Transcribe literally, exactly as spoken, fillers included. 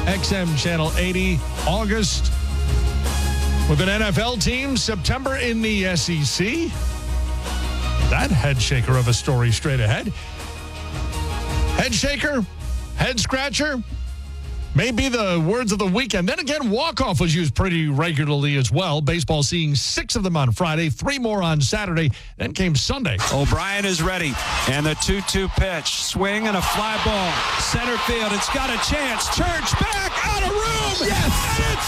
X M Channel eighty. August with an N F L team. September in the S E C. That head shaker of a story straight ahead. Head shaker, head scratcher, may be the words of the weekend. Then again, walk-off was used pretty regularly as well. Baseball seeing six of them on Friday, three more on Saturday. Then came Sunday. O'Brien is ready. And the two two pitch. Swing and a fly ball. Center field. It's got a chance. Church back out of room. Yes. And it's